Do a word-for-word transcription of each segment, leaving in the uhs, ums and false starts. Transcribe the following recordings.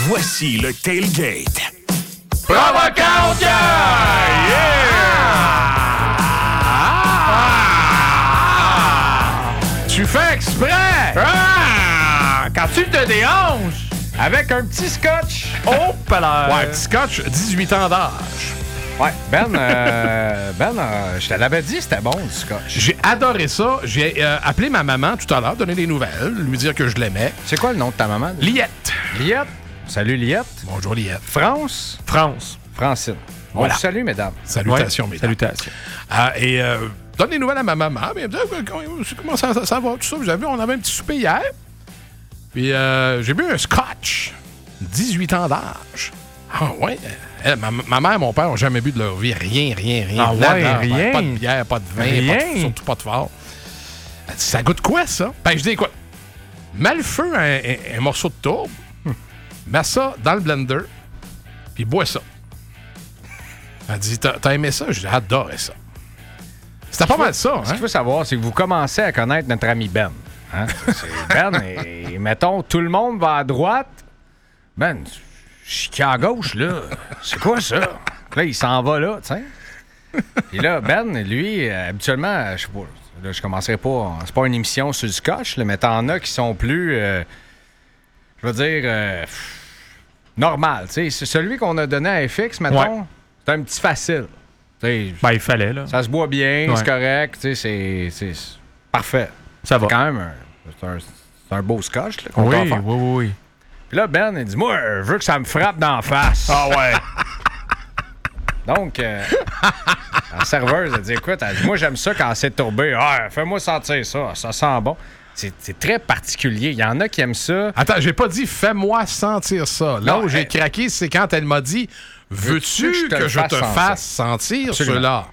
Voici le Tailgate. Provocante! Yeah! Ah! Tu fais exprès! Ah! Quand tu te déhanches Avec un petit scotch! au palais. Ouais, petit scotch, dix-huit ans d'âge. Ouais, Ben, euh, Ben, euh, je te l'avais dit, c'était bon du scotch. J'ai adoré ça. J'ai euh, appelé ma maman tout à l'heure, donner des nouvelles, lui dire que je l'aimais. C'est quoi le nom de ta maman? Liette. Liette. Salut Liette. Bonjour, Liette. France. France. Francine. On Voilà. vous salue, mesdames. Salutations, Ouais, mesdames. Salutations. Ah, et euh, donne des nouvelles à ma maman. Mais, euh, comment ça, ça, ça va, tout ça? Vous avez vu, on avait un petit souper hier. Puis euh, j'ai bu un scotch. dix-huit ans d'âge. Ah ouais. Elle, ma, ma mère et mon père n'ont jamais bu de leur vie. Rien, rien, rien. Ah ouais, Là-dedans, rien? Pas de bière, pas de vin, Rien? pas de, surtout pas de fort. Elle dit, ça goûte quoi, ça? Ben, je dis, quoi? Mets le feu à un, un, un morceau de tourbe, mets ça dans le blender, puis bois ça. Elle dit, t'as, t'as aimé ça? J'ai adoré ça. C'était pas mal ça, Ce hein? qu'il faut savoir, c'est que vous commencez à connaître notre ami Ben. Hein? C'est Ben, et mettons, tout le monde va à droite. Ben, je suis à gauche, là. C'est quoi ça? Là, il s'en va là, tu sais. Puis là, Ben, lui, euh, habituellement, je sais pas, là, je commencerai pas. C'est pas une émission sur le scotch, là, mais t'en as qui sont plus, euh, je veux dire, euh, pff, normal. Tu sais, c'est celui qu'on a donné à F X, mettons, Ouais. c'est un petit facile. Tu sais, Ben, il fallait, là. ça se boit bien, Ouais. c'est correct, tu sais, c'est, c'est c'est parfait. Ça va. C'est quand même un, c'est un, c'est un beau scotch là, qu'on Oui, peut oui, faire. oui, oui. Puis là, Ben, il dit, moi, je veux que ça me frappe d'en face. Ah ouais. Donc, euh, la serveuse, elle dit, écoute, elle dit, moi, j'aime ça quand c'est tourbé. Ah, fais-moi sentir ça, ça sent bon. C'est, c'est très particulier. Il y en a qui aiment ça. Attends, j'ai pas dit fais-moi sentir ça. Là Non, où j'ai elle- craqué, c'est quand elle m'a dit veux-tu que je te fasse sentir Absolument. cela?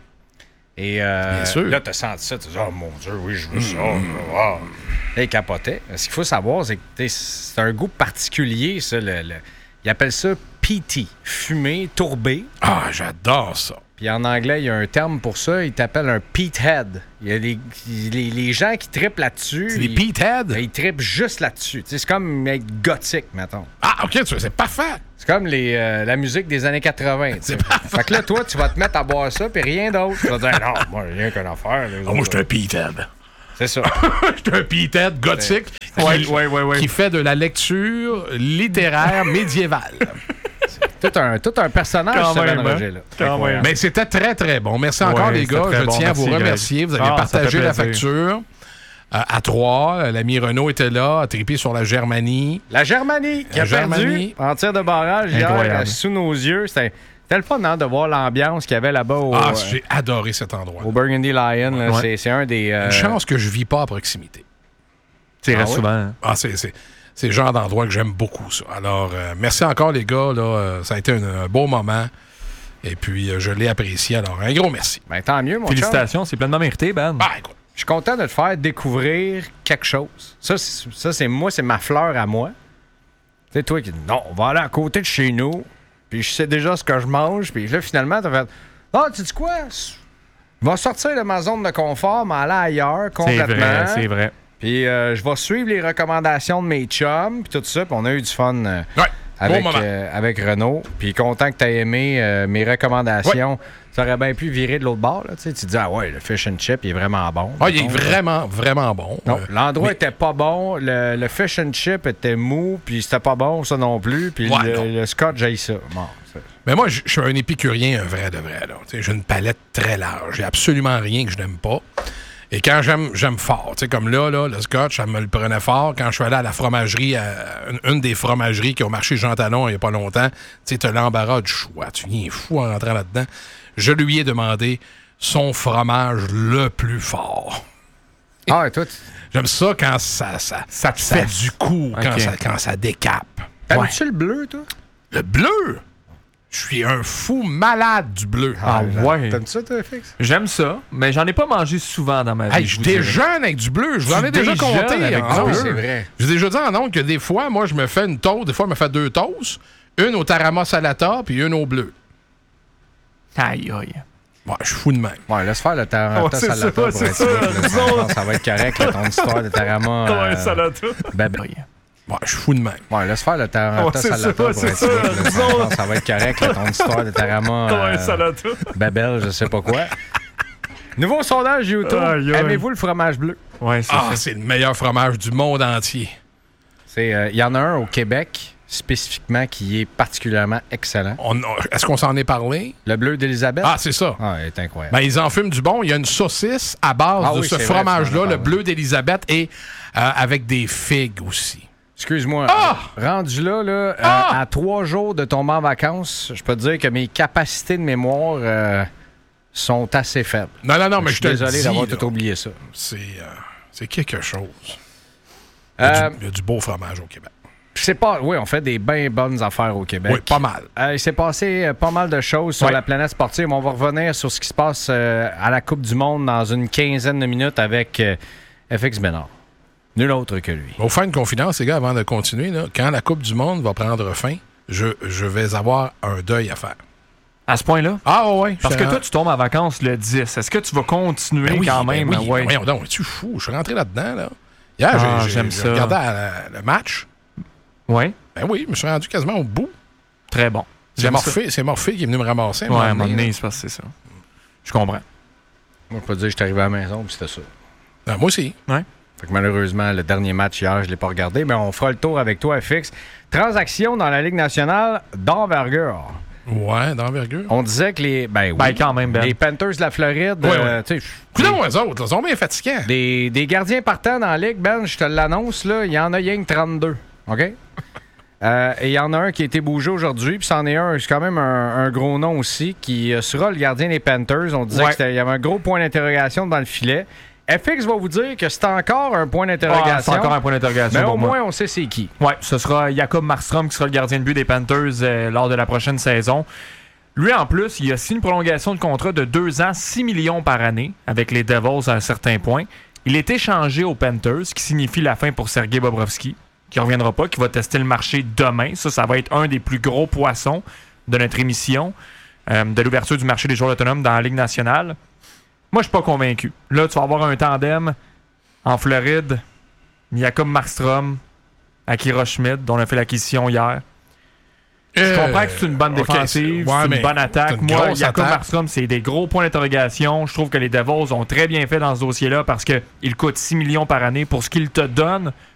Et euh, Bien sûr. là, t'as senti ça, tu dis, oh mon Dieu, oui, je veux ça. Wow. Là, il capotait. Ce qu'il faut savoir, c'est que t'sais, c'est un goût particulier, ça. Le, le- ils appellent ça peaty, fumé, tourbé. Ah, j'adore ça. Puis en anglais, il y a un terme pour ça, ils t'appellent un peathead. Il y a les, les, les gens qui trippent là-dessus. C'est des ils, Peathead? ben, ils trippent juste là-dessus. T'sais, c'est comme être gothique, mettons. Ah, OK, tu- c'est parfait. C'est comme les, euh, la musique des années quatre-vingt. t'sais. Fait que là, toi, tu vas te mettre à boire ça, puis rien d'autre. Tu vas dire, non, moi, rien qu'une affaire. les Ah, moi, autres, je suis un Peathead. C'est ça. Je suis un Peathead gothique Ouais, qui, ouais, ouais, ouais. qui fait de la lecture littéraire médiévale. Tout un, tout un personnage, Quand ce même, Ben hein? Roger, là. Quand Incroyable. Mais c'était très, très bon. Merci encore, Ouais, les c'était gars. très Je bon. tiens à vous Merci, remercier. Greg. Vous avez Ah, ça partagé fait la plaisir. facture. Euh, à Troyes, l'ami Renaud était là, a trippé sur la Germanie. La Germanie qui La a Germanie. perdu en tir de barrage hier Incroyable. euh, sous nos yeux. C'était c'était le fun hein, de voir l'ambiance qu'il y avait là-bas au, Ah, euh, j'ai adoré cet endroit. au Burgundy Lion. là. Ouais. C'est, c'est un des... euh, Une chance que je vis pas à proximité. Tu irais Ah ouais? souvent. hein? Ah, c'est, c'est, c'est le genre d'endroit que j'aime beaucoup, ça. Alors, euh, merci encore, les gars. Là, euh, ça a été un, un beau moment. Et puis, euh, je l'ai apprécié. Alors, un gros merci. Ben, tant mieux, mon chum. Félicitations, c'est pleinement mérité, Ben. Ah, écoute. Je suis content de te faire découvrir quelque chose. Ça, c'est, ça, c'est moi, c'est ma fleur à moi. Tu sais, toi qui dis, non, on va aller à côté de chez nous, puis je sais déjà ce que je mange, puis là, finalement, t'as fait, ah, tu dis quoi? Je vais sortir de ma zone de confort, m'aller ailleurs C'est complètement. vrai, c'est vrai. Puis euh, je vais suivre les recommandations de mes chums, puis tout ça, puis on a eu du fun euh, Ouais, avec, bon moment. euh, avec Renaud. Puis content que tu aies aimé euh, mes recommandations. Ça aurait bien pu virer de l'autre bord. Là, tu sais. Tu dis, ah ouais, le fish and chip, il est vraiment bon. Ah, il est mettons. vraiment, vraiment bon. Non, Euh, l'endroit mais- était pas bon, le, le fish and chip était mou, puis c'était pas bon, ça non plus, puis Ouais, non. le, le scotch, j'ai ça. Bon, c'est- Mais moi, je je suis un épicurien, un vrai de vrai. Là. Tu sais, j'ai une palette très large. J'ai absolument rien que je n'aime pas. Et quand j'aime, j'aime fort. Tu sais, comme là, là, le scotch, ça me le prenait fort. Quand je suis allé à la fromagerie, à une, une des fromageries qui ont marché Jean Talon il n'y a pas longtemps, tu sais, t'as l'embarras du choix. Tu viens fou en rentrant là-dedans. Je lui ai demandé son fromage le plus fort. Ah, et toi, tu- J'aime ça quand ça, ça, Ça te ça fesse. du coup, quand, Ok. ça, quand ça décape. t'aimes-tu le bleu, toi? Le bleu! Je suis un fou malade du bleu. Ah ouais. T'aimes ça, toi, Fix? J'aime ça, mais j'en ai pas mangé souvent dans ma vie. Hey, je je vous dirais. déjeune avec du bleu. Je vous en Tu ai déjà déjeunes compté. avec en du ondes. bleu? C'est vrai. J'ai déjà dit en ondes que des fois, moi, je me fais une toast. Des fois, je me fais deux toasts. Une au tarama salata, puis une au bleu. Aïe, aïe. Ouais, je suis fou de même. Ouais, laisse faire le tarama Ouais, c'est salata ça, pour c'est être ça, sûr, là. disons. Je pense que ça va être correct, là, ton histoire de tarama. euh, salade. ben, ben. Aïe. Ouais, je suis fou de même. Ouais, laisse faire le tarama Ouais, c'est salata ça, pour c'est être ça, sûr, là. disons. Ça, ça va être correct, là, ton histoire de tarama. Ouais, euh, salata. Babel, je sais pas quoi. Nouveau sondage YouTube. Aïe, aïe. Aimez-vous le fromage bleu? Ouais, c'est Ah, ça. c'est le meilleur fromage du monde entier. Il euh, y en a un au Québec, spécifiquement, qui est particulièrement excellent. On- Est-ce qu'on s'en est parlé? Le bleu d'Élisabeth? Ah, c'est ça. Ah, il est incroyable. Ben, ils en fument du bon. Il y a une saucisse à base Ah de oui, ce c'est vrai, fromage-là, tu m'en as le parlé. bleu d'Élisabeth, et euh, avec des figues aussi. Excuse-moi. Ah! Rendu là, là euh, Ah! à trois jours de tomber en vacances, je peux te dire que mes capacités de mémoire euh, sont assez faibles. Non, non, non, mais je je suis te le désolé dis, d'avoir là, tout oublié ça. C'est euh, c'est quelque chose. Il y, a Euh, du, il y a du beau fromage au Québec. c'est pas, oui, on fait des bien bonnes affaires au Québec. Oui, pas mal. Euh, il s'est passé euh, pas mal de choses sur Ouais. la planète sportive. On va revenir sur ce qui se passe euh, à la Coupe du Monde dans une quinzaine de minutes avec euh, F X Bénard. Nul autre que lui. On va vous faire une confidence, les gars, avant de continuer. Là. Quand la Coupe du Monde va prendre fin, je, je vais avoir un deuil à faire. À ce point-là? Ah, ouais, ouais. Parce je que suis toi, en- tu tombes en vacances le dix. Est-ce que tu vas continuer Ben oui, quand ben même? oui, Ouais. ben voyons donc, es-tu fou? Je suis rentré là-dedans, là. Hier, Ah, j'ai- j'ai j'aime j'ai ça. regardé à la- le match. Ouais. Ben oui, je me suis rendu quasiment au bout. Très bon. C'est J'aime ça. Morphée, c'est Morphée qui est venu me ramasser. à Ouais, à un moment moment donné, donné, là. c'est parce que c'est ça. Je comprends. Moi, je peux te dire que je suis arrivé à la maison puis c'était ça. Ah, moi aussi. Fait que malheureusement, le dernier match hier, je ne l'ai pas regardé, mais on fera le tour avec toi, F X. Transaction dans la Ligue nationale d'envergure. Ouais, d'envergure. On disait que les. Ben oui. Ben, quand même, Ben. Les Panthers de la Floride, Ouais, euh, ouais. tu sais, Coudons, eux autres, là, ils sont bien fatigants. des, des gardiens partants dans la Ligue, Ben, je te l'annonce, là, il y en a rien que trente-deux. OK? Euh, et il y en a un qui a été bougé aujourd'hui, puis c'en est un, c'est quand même un, un gros nom aussi, qui euh, sera le gardien des Panthers. On disait Ouais. qu'il y avait un gros point d'interrogation dans le filet. F X va vous dire que c'est encore un point Ah, d'interrogation. c'est encore un point d'interrogation mais pour au moi. moins, on sait c'est qui. Ouais, ce sera Jacob Markstrom qui sera le gardien de but des Panthers euh, lors de la prochaine saison. Lui, en plus, il a signé une prolongation de contrat de deux ans, six millions par année, avec les Devils à un certain point. Il est échangé aux Panthers, ce qui signifie la fin pour Sergei Bobrovsky, qui ne reviendra pas, qui va tester le marché demain. Ça, ça va être un des plus gros poissons de notre émission, euh, de l'ouverture du marché des joueurs autonomes dans la Ligue nationale. Moi, je suis pas convaincu. Là, tu vas avoir un tandem en Floride, Jacob Markstrom, Akira Schmid, dont on a fait l'acquisition hier. Je Euh, comprends que c'est une bonne ok, défensive, c'est- ouais, c'est mais une bonne attaque. c'est une Moi, grosse Jacob attaque. Markstrom, c'est des gros points d'interrogation. Je trouve que les Devils ont très bien fait dans ce dossier-là parce qu'ils coûtent six millions par année pour ce qu'ils te donnent.